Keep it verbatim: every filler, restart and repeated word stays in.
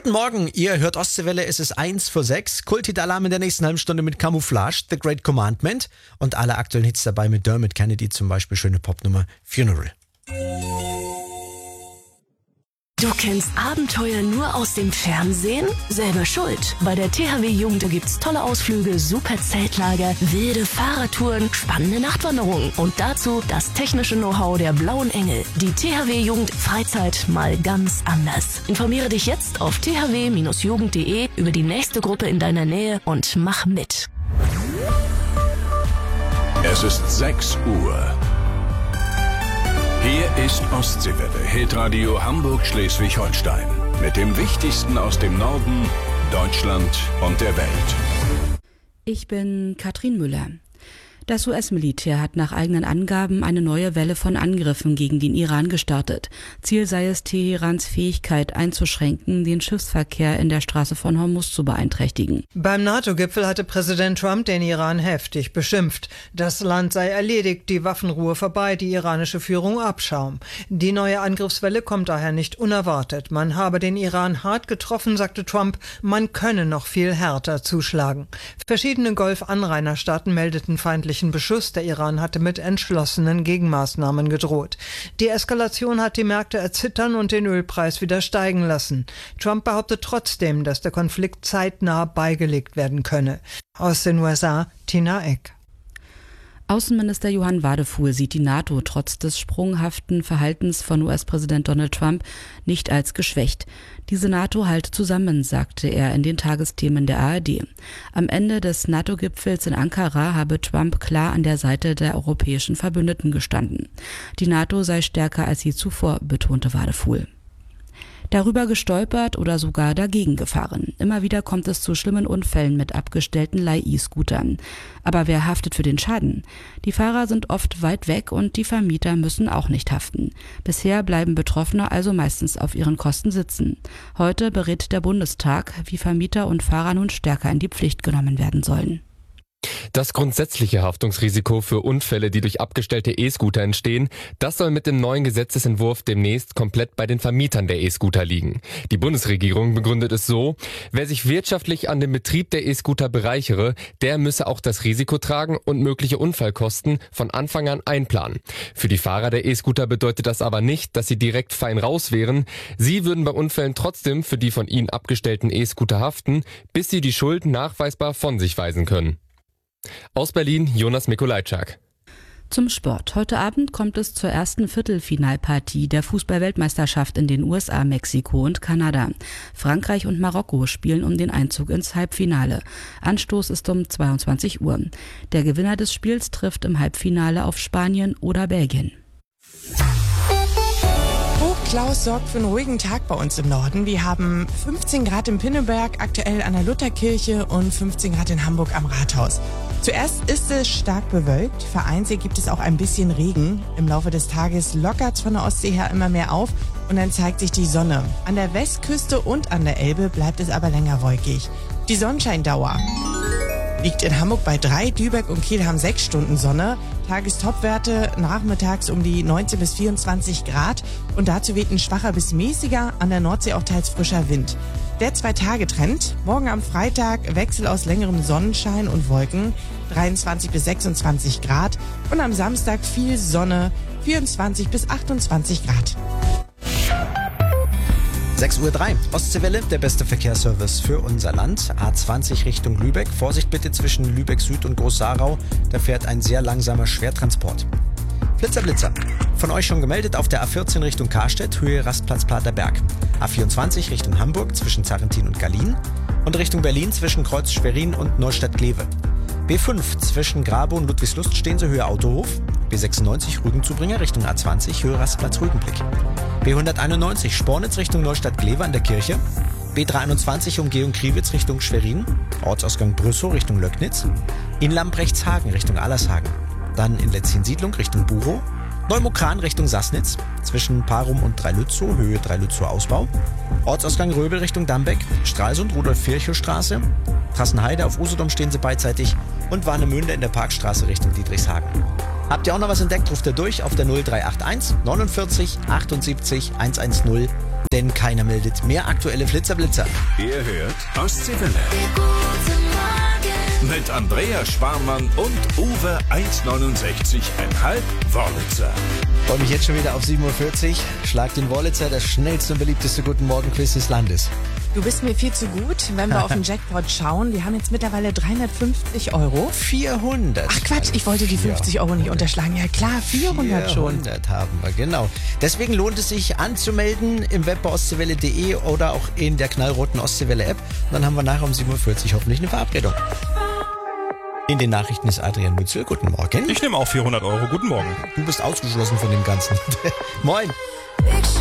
Guten Morgen, ihr hört Ostseewelle, es ist eins vor sechs. Kulthit-Alarm in der nächsten halben Stunde mit Camouflage, The Great Commandment und alle aktuellen Hits dabei mit Dermot Kennedy, zum Beispiel schöne Popnummer Funeral. Du kennst Abenteuer nur aus dem Fernsehen? Selber schuld. Bei der T H W Jugend gibt's tolle Ausflüge, super Zeltlager, wilde Fahrradtouren, spannende Nachtwanderungen und dazu das technische Know-how der Blauen Engel. Die T H W Jugend Freizeit mal ganz anders. Informiere dich jetzt auf t h w Bindestrich jugend punkt de über die nächste Gruppe in deiner Nähe und mach mit. Es ist sechs Uhr. Hier ist Ostseewelle, Hitradio Hamburg-Schleswig-Holstein. Mit dem Wichtigsten aus dem Norden, Deutschland und der Welt. Ich bin Katrin Müller. Das U S-Militär hat nach eigenen Angaben eine neue Welle von Angriffen gegen den Iran gestartet. Ziel sei es, Teherans Fähigkeit einzuschränken, den Schiffsverkehr in der Straße von Hormuz zu beeinträchtigen. Beim NATO-Gipfel hatte Präsident Trump den Iran heftig beschimpft. Das Land sei erledigt, die Waffenruhe vorbei, die iranische Führung Abschaum. Die neue Angriffswelle kommt daher nicht unerwartet. Man habe den Iran hart getroffen, sagte Trump, man könne noch viel härter zuschlagen. Verschiedene Golf-Anrainerstaaten meldeten feindliche Beschuss. Der Iran hatte mit entschlossenen Gegenmaßnahmen gedroht. Die Eskalation hat die Märkte erzittern und den Ölpreis wieder steigen lassen. Trump behauptet trotzdem, dass der Konflikt zeitnah beigelegt werden könne. Aus den U S A, Tina Eck. Außenminister Johann Wadefuhl sieht die NATO trotz des sprunghaften Verhaltens von U S-Präsident Donald Trump nicht als geschwächt. Diese NATO halte zusammen, sagte er in den Tagesthemen der A R D. Am Ende des NATO-Gipfels in Ankara habe Trump klar an der Seite der europäischen Verbündeten gestanden. Die NATO sei stärker als je zuvor, betonte Wadefuhl. Darüber gestolpert oder sogar dagegen gefahren. Immer wieder kommt es zu schlimmen Unfällen mit abgestellten Leih-E-Scootern. Aber wer haftet für den Schaden? Die Fahrer sind oft weit weg und die Vermieter müssen auch nicht haften. Bisher bleiben Betroffene also meistens auf ihren Kosten sitzen. Heute berät der Bundestag, wie Vermieter und Fahrer nun stärker in die Pflicht genommen werden sollen. Das grundsätzliche Haftungsrisiko für Unfälle, die durch abgestellte E-Scooter entstehen, das soll mit dem neuen Gesetzesentwurf demnächst komplett bei den Vermietern der E-Scooter liegen. Die Bundesregierung begründet es so: Wer sich wirtschaftlich an dem Betrieb der E-Scooter bereichere, der müsse auch das Risiko tragen und mögliche Unfallkosten von Anfang an einplanen. Für die Fahrer der E-Scooter bedeutet das aber nicht, dass sie direkt fein raus wären. Sie würden bei Unfällen trotzdem für die von ihnen abgestellten E-Scooter haften, bis sie die Schuld nachweisbar von sich weisen können. Aus Berlin, Jonas Mikolajczak. Zum Sport. Heute Abend kommt es zur ersten Viertelfinalpartie der Fußball-Weltmeisterschaft in den U S A, Mexiko und Kanada. Frankreich und Marokko spielen um den Einzug ins Halbfinale. Anstoß ist um zweiundzwanzig Uhr. Der Gewinner des Spiels trifft im Halbfinale auf Spanien oder Belgien. Klaus sorgt für einen ruhigen Tag bei uns im Norden. Wir haben fünfzehn Grad in Pinneberg, aktuell an der Lutherkirche, und fünfzehn Grad in Hamburg am Rathaus. Zuerst ist es stark bewölkt. Vereinzelt gibt es auch ein bisschen Regen. Im Laufe des Tages lockert es von der Ostsee her immer mehr auf und dann zeigt sich die Sonne. An der Westküste und an der Elbe bleibt es aber länger wolkig. Die Sonnenscheindauer liegt in Hamburg bei drei, Lübeck und Kiel haben sechs Stunden Sonne. Tagestopwerte nachmittags um die neunzehn bis vierundzwanzig Grad und dazu weht ein schwacher bis mäßiger, an der Nordsee auch teils frischer Wind. Der Zwei-Tage-Trend: Morgen am Freitag Wechsel aus längerem Sonnenschein und Wolken, dreiundzwanzig bis sechsundzwanzig Grad, und am Samstag viel Sonne, vierundzwanzig bis achtundzwanzig Grad. sechs Uhr drei. Ostseewelle, der beste Verkehrsservice für unser Land. A zwanzig Richtung Lübeck. Vorsicht bitte zwischen Lübeck Süd und Groß-Sarau. Da fährt ein sehr langsamer Schwertransport. Blitzer, Blitzer. Von euch schon gemeldet auf der A vierzehn Richtung Karstedt, Höhe Rastplatz Platerberg. A vierundzwanzig Richtung Hamburg zwischen Zarrentin und Gallien. Und Richtung Berlin zwischen Kreuz Schwerin und Neustadt-Glewe. B fünf zwischen Grabow und Ludwigslust stehen Sie, Höhe Autohof. B sechsundneunzig Rügenzubringer Richtung A zwanzig, Höhe Rastplatz Rügenblick. B hunderteinundneunzig Spornitz Richtung Neustadt-Glewe an der Kirche. B dreihunderteinundzwanzig Umgehung Kriwitz Richtung Schwerin. Ortsausgang Brüssow Richtung Löcknitz. In Lambrechtshagen Richtung Allershagen. Dann in Letzin-Siedlung Richtung Buchow. Neumokran Richtung Sassnitz. Zwischen Parum und Dreilützow, Höhe Dreilützow Ausbau. Ortsausgang Röbel Richtung Dambeck. Stralsund Rudolf-Virchow-Straße. Trassenheide auf Usedom stehen Sie beidseitig. Und Warnemünde in der Parkstraße Richtung Dietrichshagen. Habt ihr auch noch was entdeckt, ruft ihr durch auf der null drei acht eins neunundvierzig achtundsiebzig hundertzehn. denn keiner meldet mehr aktuelle Flitzerblitzer. Ihr hört Ostseewelle. Mit Andrea Sparmann und Uwe eins neunundsechzig Komma fünf Wörlitzer. Freue mich jetzt schon wieder auf sieben Uhr vierzig. Schlag den Wörlitzer, das schnellste und beliebteste Guten Morgen-Quiz des Landes. Du bist mir viel zu gut, wenn wir auf den Jackpot schauen. Wir haben jetzt mittlerweile dreihundertfünfzig Euro. vierhundert. Ach Quatsch, ich wollte die fünfzig Euro nicht unterschlagen. Ja klar, vierhundert schon. vierhundert haben wir, genau. Deswegen lohnt es sich anzumelden im Web bei ostseewelle punkt de oder auch in der knallroten Ostseewelle-App. Dann haben wir nachher um sieben Uhr vierzig hoffentlich eine Verabredung. In den Nachrichten ist Adrian Mützel. Guten Morgen. Ich nehme auch vierhundert Euro. Guten Morgen. Du bist ausgeschlossen von dem Ganzen. Moin.